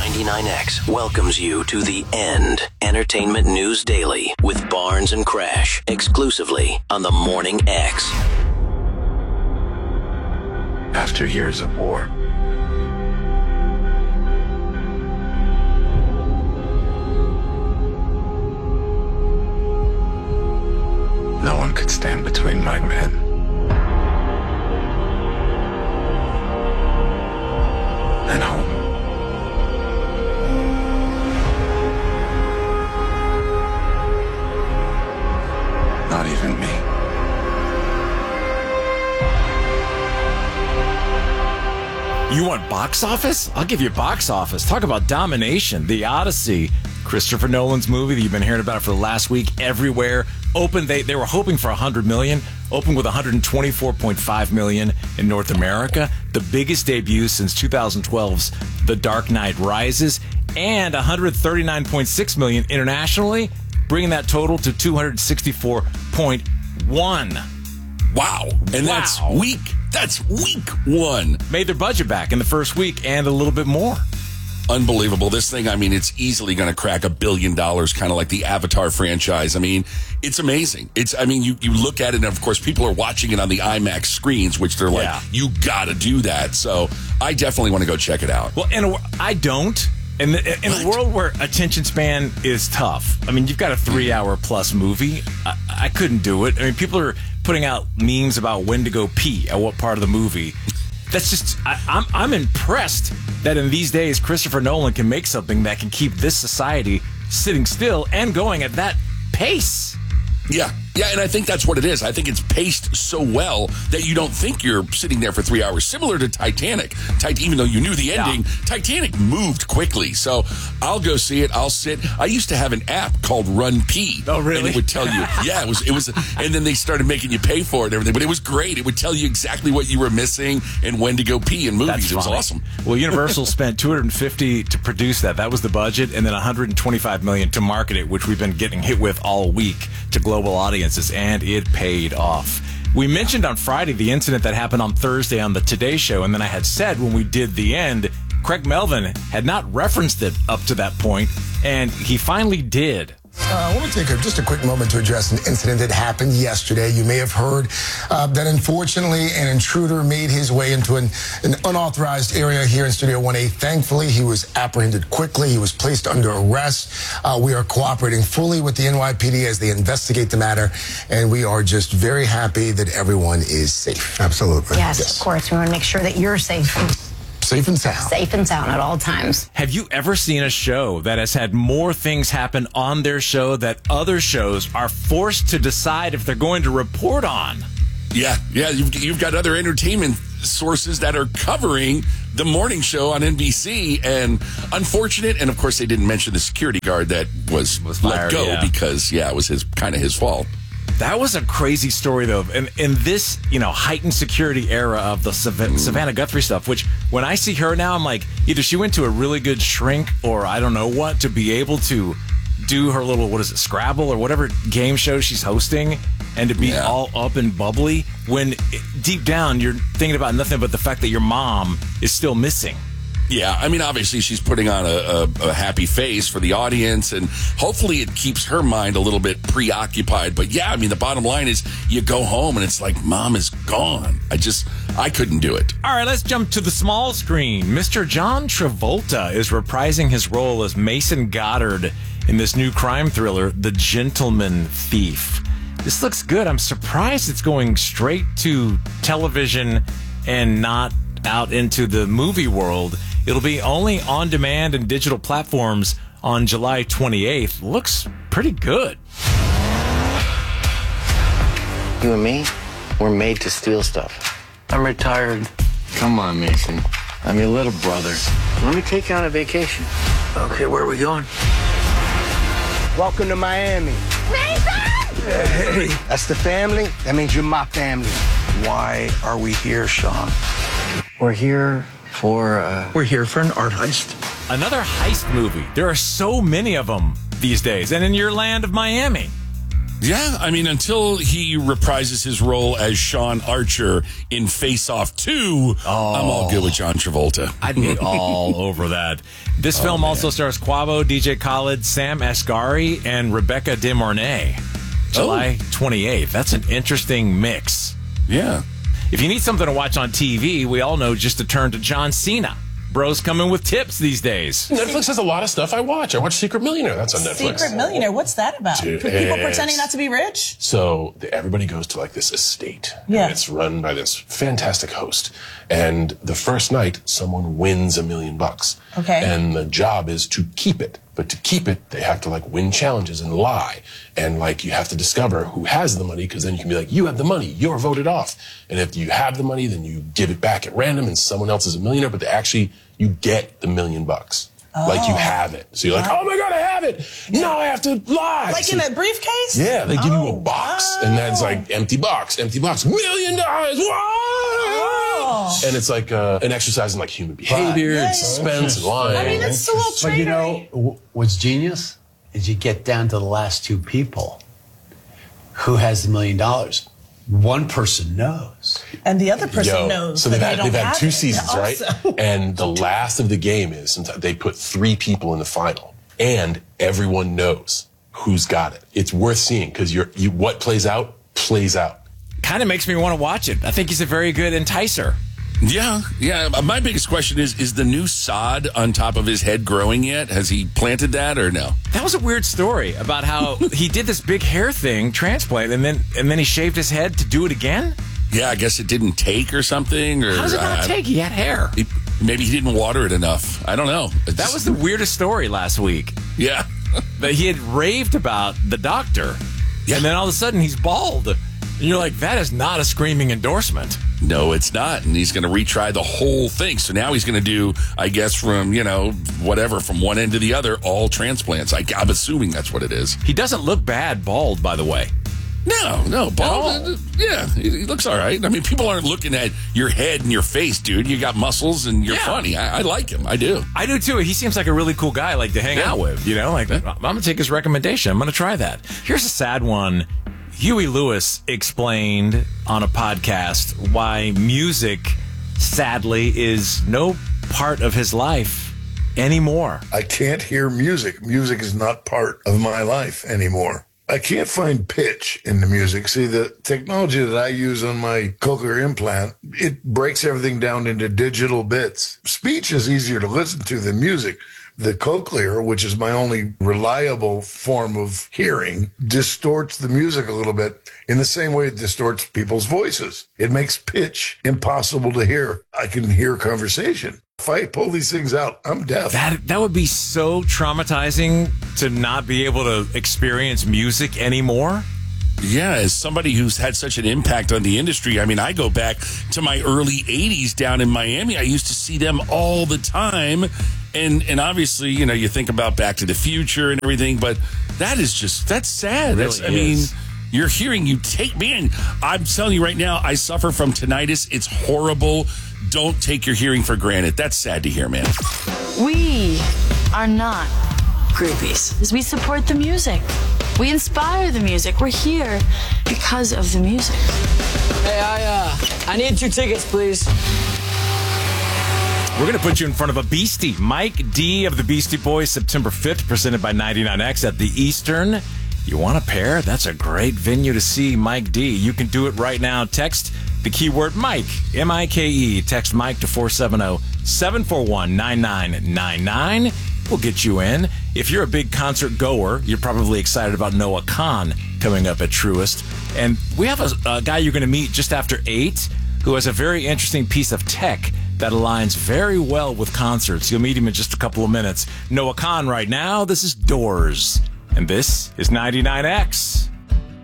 99X welcomes you to The End Entertainment News Daily with Barnes and Crash, exclusively on the Morning X. After years of war, no one could stand between my men and home. Not even me. You want box office? I'll give you box office. Talk about domination. The Odyssey, Christopher Nolan's movie that you've been hearing about for the last week, everywhere. Opened, they were hoping for $100 million. Opened with $124.5 million in North America. The biggest debut since 2012's The Dark Knight Rises. And $139.6 million internationally, bringing that total to $264.1. Wow. And that's week. That's week one. Made their budget back in the first week and a little bit more. Unbelievable. This thing, I mean, it's easily going to crack $1 billion, kind of like the Avatar franchise. I mean, it's amazing. You look at it, and of course, people are watching it on the IMAX screens, which they're like, you got to do that. So I definitely want to go check it out. Well, and I don't. In a world where attention span is tough, I mean, you've got a 3-hour plus movie. I couldn't do it. I mean, people are putting out memes about when to go pee at what part of the movie. That's just, I'm impressed that in these days, Christopher Nolan can make something that can keep this society sitting still and going at that pace. Yeah, and I think that's what it is. I think it's paced so well that you don't think you're sitting there for 3 hours. Similar to Titanic. Even though you knew the ending, Titanic moved quickly. So I'll go see it. I'll sit. I used to have an app called Run Pee. Oh, really? And it would tell you. Yeah, it was. And then they started making you pay for it and everything. But it was great. It would tell you exactly what you were missing and when to go pee in movies. It was awesome. Well, Universal spent $250 to produce that. That was the budget. And then $125 million to market it, which we've been getting hit with all week to global audiences. And it paid off. We mentioned on Friday the incident that happened on Thursday on the Today Show, and then I had said when we did The End, Craig Melvin had not referenced it up to that point, and he finally did. I want to take just a quick moment to address an incident that happened yesterday. You may have heard that unfortunately an intruder made his way into an unauthorized area here in Studio 1A. Thankfully, he was apprehended quickly. He was placed under arrest. We are cooperating fully with the NYPD as they investigate the matter, and we are just very happy that everyone is safe. Absolutely. Yes, of course. We want to make sure that you're safe. Safe and sound. Safe and sound at all times. Have you ever seen a show that has had more things happen on their show that other shows are forced to decide if they're going to report on? Yeah. You've got other entertainment sources that are covering the morning show on NBC, and unfortunate. And of course, they didn't mention the security guard that was fired, let go because it was his fault. That was a crazy story, though. And in this, heightened security era of the Savannah Guthrie stuff, which when I see her now, I'm like, either she went to a really good shrink or I don't know what to be able to do her little, Scrabble or whatever game show she's hosting, and to be all up and bubbly when deep down you're thinking about nothing but the fact that your mom is still missing. Yeah, I mean, obviously she's putting on a happy face for the audience, and hopefully it keeps her mind a little bit preoccupied. But yeah, I mean, the bottom line is you go home and it's like, Mom is gone. I couldn't do it. All right, let's jump to the small screen. Mr. John Travolta is reprising his role as Mason Goddard in this new crime thriller, The Gentleman Thief. This looks good. I'm surprised it's going straight to television and not out into the movie world. It'll be only on demand and digital platforms on July 28th. Looks pretty good. You and me, we're made to steal stuff. I'm retired. Come on, Mason. I'm your little brother. Let me take you on a vacation. Okay, where are we going? Welcome to Miami. Hey, that's the family. That means you're my family. Why are we here, Sean? We're here for an art heist. Another heist movie. There are so many of them these days, and in your land of Miami. Yeah, I mean, until he reprises his role as Sean Archer in Face Off 2, I'm all good with John Travolta. I'd be all over that. This film also stars Quavo, DJ Khaled, Sam Asghari, and Rebecca De Mornay. July 28th. That's an interesting mix. Yeah. If you need something to watch on TV, we all know just to turn to John Cena. Bro's coming with tips these days. Netflix has a lot of stuff I watch. I watch Secret Millionaire. That's on Netflix. Secret Millionaire? What's that about? Dude, People pretending not to be rich? So everybody goes to like this estate. Yeah. And it's run by this fantastic host. And the first night, someone wins $1 million. Okay. And the job is to keep it. But to keep it, they have to like win challenges and lie. And like you have to discover who has the money, because then you can be like, you have the money, you're voted off. And if you have the money, then you give it back at random and someone else is a millionaire, but you get the $1 million. Like you have it. So you're like, oh my God, I have it. Now I have to lie. Like so, in a briefcase? Yeah, they give you a box and that's like empty box, $1 million. Whoa! And it's like an exercise in like human behavior and suspense and lying. I mean, it's a little But you trainery. know, what's genius is you get down to the last two people. Who has the $1 million? One person knows. And the other person knows. So but they've had 2 it seasons, right? also. And the last of the game is sometimes they put 3 people in the final, and everyone knows who's got it. It's worth seeing because what plays out plays out. Kind of makes me want to watch it. I think he's a very good enticer. Yeah. My biggest question is the new sod on top of his head growing yet? Has he planted that or no? That was a weird story about how he did this big hair thing, transplant, and then he shaved his head to do it again. Yeah, I guess it didn't take or something. Or How does it not take? He had hair. Maybe he didn't water it enough. I don't know. That was the weirdest story last week. Yeah. That he had raved about the doctor, and then all of a sudden he's bald. And you're like, that is not a screaming endorsement. No, it's not. And he's going to retry the whole thing. So now he's going to do, I guess, from, from one end to the other, all transplants. I'm assuming that's what it is. He doesn't look bad bald, by the way. No, bald. Yeah, he looks all right. I mean, people aren't looking at your head and your face, dude. You got muscles and you're funny. I like him. I do. I do, too. He seems like a really cool guy, like to hang out with, I'm going to take his recommendation. I'm going to try that. Here's a sad one. Huey Lewis explained on a podcast why music, sadly, is no part of his life anymore. I can't hear music. Music is not part of my life anymore. I can't find pitch in the music. See, the technology that I use on my cochlear implant, it breaks everything down into digital bits. Speech is easier to listen to than music. The cochlear, which is my only reliable form of hearing, distorts the music a little bit in the same way it distorts people's voices. It makes pitch impossible to hear. I can hear conversation. If I pull these things out, I'm deaf. That would be so traumatizing to not be able to experience music anymore. Yeah, as somebody who's had such an impact on the industry, I mean, I go back to my early 80s down in Miami. I used to see them all the time. And obviously, you think about Back to the Future and everything, but that's sad. It really is. Your hearing, I'm telling you right now, I suffer from tinnitus. It's horrible. Don't take your hearing for granted. That's sad to hear, man. We are not groupies. We support the music. We inspire the music. We're here because of the music. Hey, I need 2 tickets, please. We're going to put you in front of a beastie. Mike D of the Beastie Boys, September 5th, presented by 99X at the Eastern. You want a pair? That's a great venue to see Mike D. You can do it right now. Text the keyword Mike, M-I-K-E. Text Mike to 470-741-9999. We'll get you in. If you're a big concert goer, you're probably excited about Noah Kahan coming up at Truist. And we have a guy you're going to meet just after 8 who has a very interesting piece of tech that aligns very well with concerts. You'll meet him in just a couple of minutes. Noah Kahan right now. This is Doors. And this is 99X.